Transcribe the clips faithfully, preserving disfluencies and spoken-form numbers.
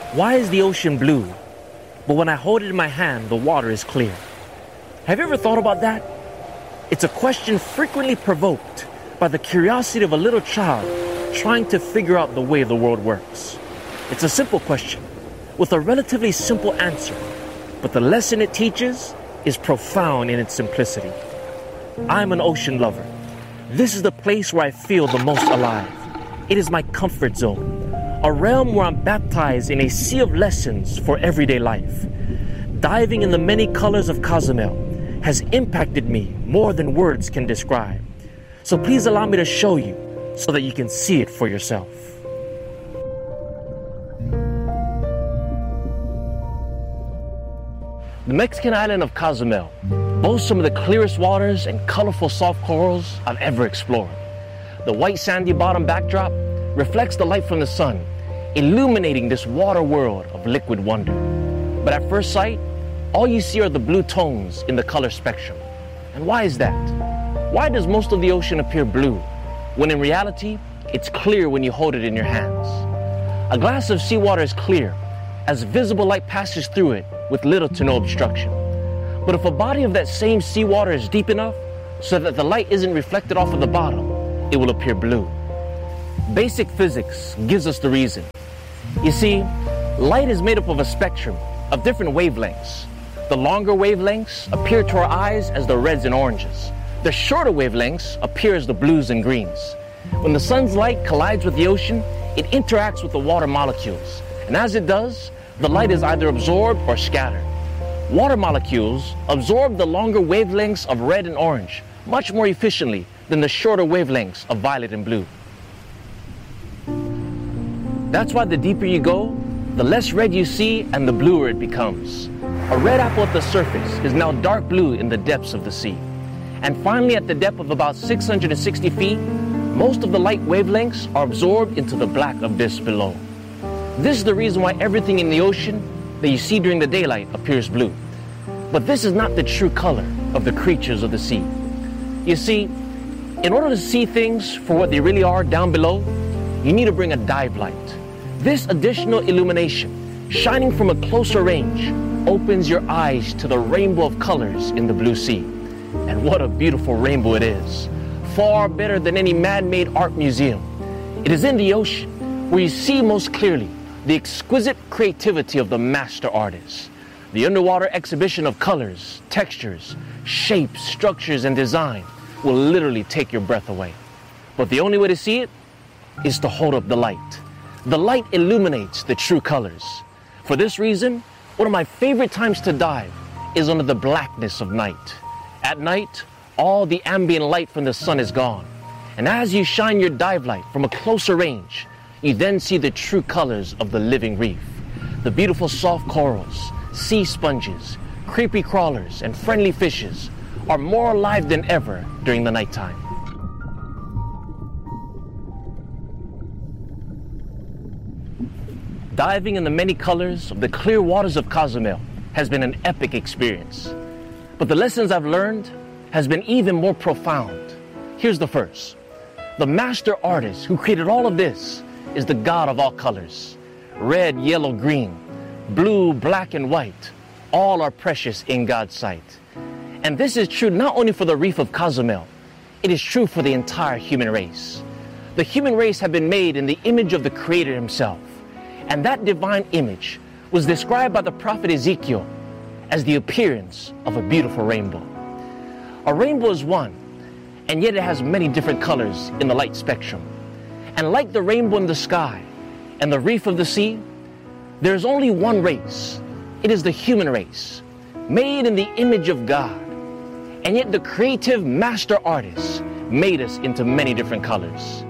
Why is the ocean blue, but when I hold it in my hand, the water is clear? Have you ever thought about that? It's a question frequently provoked by the curiosity of a little child trying to figure out the way the world works. It's a simple question with a relatively simple answer, but the lesson it teaches is profound in its simplicity. I'm an ocean lover. This is the place where I feel the most alive. It is my comfort zone, a realm where I'm baptized in a sea of lessons for everyday life. Diving in the many colors of Cozumel has impacted me more than words can describe. So please allow me to show you so that you can see it for yourself. The Mexican island of Cozumel boasts some of the clearest waters and colorful soft corals I've ever explored. The white sandy bottom backdrop reflects the light from the sun, illuminating this water world of liquid wonder. But at first sight, all you see are the blue tones in the color spectrum. And why is that? Why does most of the ocean appear blue, when in reality, it's clear when you hold it in your hands? A glass of seawater is clear, as visible light passes through it with little to no obstruction. But if a body of that same seawater is deep enough so that the light isn't reflected off of the bottom, it will appear blue. Basic physics gives us the reason. You see, light is made up of a spectrum of different wavelengths. The longer wavelengths appear to our eyes as the reds and oranges. The shorter wavelengths appear as the blues and greens. When the sun's light collides with the ocean, it interacts with the water molecules. And as it does, the light is either absorbed or scattered. Water molecules absorb the longer wavelengths of red and orange much more efficiently than the shorter wavelengths of violet and blue. That's why the deeper you go, the less red you see and the bluer it becomes. A red apple at the surface is now dark blue in the depths of the sea. And finally, at the depth of about six hundred sixty feet, most of the light wavelengths are absorbed into the black abyss below. This is the reason why everything in the ocean that you see during the daylight appears blue. But this is not the true color of the creatures of the sea. You see, in order to see things for what they really are down below, you need to bring a dive light. This additional illumination, shining from a closer range, opens your eyes to the rainbow of colors in the blue sea. And what a beautiful rainbow it is. Far better than any man-made art museum. It is in the ocean where you see most clearly the exquisite creativity of the master artist. The underwater exhibition of colors, textures, shapes, structures, and design will literally take your breath away. But the only way to see it is to hold up the light. The light illuminates the true colors. For this reason, one of my favorite times to dive is under the blackness of night. At night, all the ambient light from the sun is gone. And as you shine your dive light from a closer range, you then see the true colors of the living reef. The beautiful soft corals, sea sponges, creepy crawlers, and friendly fishes are more alive than ever during the nighttime. Diving in the many colors of the clear waters of Cozumel has been an epic experience. But the lessons I've learned has been even more profound. Here's the first. The master artist who created all of this is the God of all colors. Red, yellow, green, blue, black, and white, all are precious in God's sight. And this is true not only for the reef of Cozumel, it is true for the entire human race. The human race have been made in the image of the Creator himself. And that divine image was described by the prophet Ezekiel as the appearance of a beautiful rainbow. A rainbow is one, and yet it has many different colors in the light spectrum. And like the rainbow in the sky and the reef of the sea, there is only one race. It is the human race, made in the image of God. And yet the creative master artist made us into many different colors.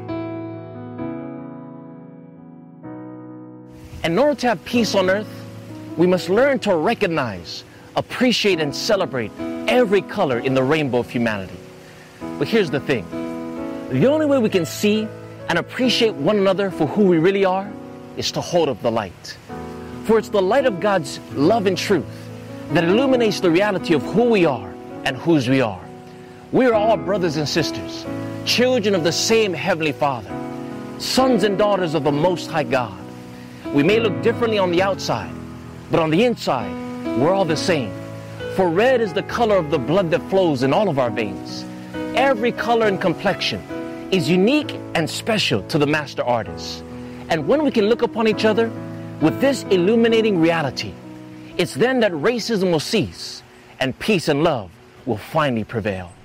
And in order to have peace on earth, we must learn to recognize, appreciate, and celebrate every color in the rainbow of humanity. But here's the thing. The only way we can see and appreciate one another for who we really are is to hold up the light. For it's the light of God's love and truth that illuminates the reality of who we are and whose we are. We are all brothers and sisters, children of the same Heavenly Father, sons and daughters of the Most High God. We may look differently on the outside, but on the inside, we're all the same. For red is the color of the blood that flows in all of our veins. Every color and complexion is unique and special to the master artist. And when we can look upon each other with this illuminating reality, it's then that racism will cease and peace and love will finally prevail.